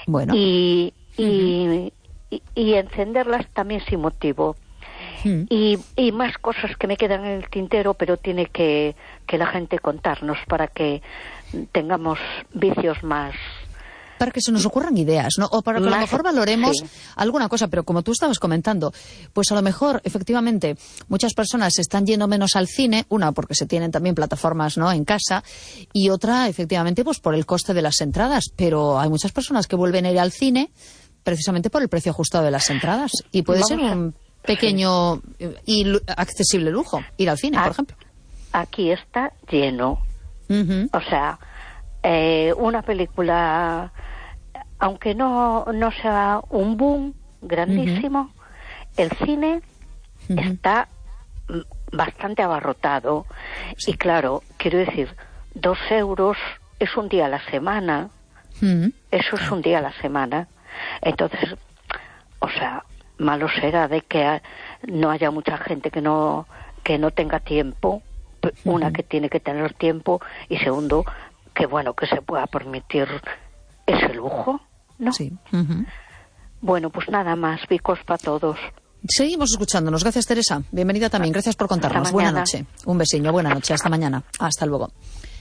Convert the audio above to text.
Bueno. Y encenderlas también sin motivo. Y más cosas que me quedan en el tintero, pero tiene que la gente contarnos para que tengamos vicios más... Para que se nos ocurran ideas, ¿no? O para que a lo mejor valoremos alguna cosa, pero como tú estabas comentando, pues a lo mejor, efectivamente, muchas personas están yendo menos al cine, una porque se tienen también plataformas, ¿no?, en casa, y otra, efectivamente, pues por el coste de las entradas, pero hay muchas personas que vuelven a ir al cine precisamente por el precio ajustado de las entradas, y puede ser un pequeño y accesible lujo, ir al cine, por ejemplo. Aquí está lleno. O sea, una película, aunque no sea un boom grandísimo, el cine está bastante abarrotado. Y claro, quiero decir, 2 euros es un día a la semana. Eso es un día a la semana. Entonces, o sea, malo será de que no haya mucha gente que no tenga tiempo. Una, que tiene que tener tiempo, y segundo, que bueno, que se pueda permitir ese lujo, ¿no? Sí. Bueno, pues nada más, vicos para todos. Seguimos escuchándonos. Gracias, Teresa. Bienvenida también. Gracias por contarnos. Buena noche. Un besiño. Buena noche. Hasta mañana. Hasta luego.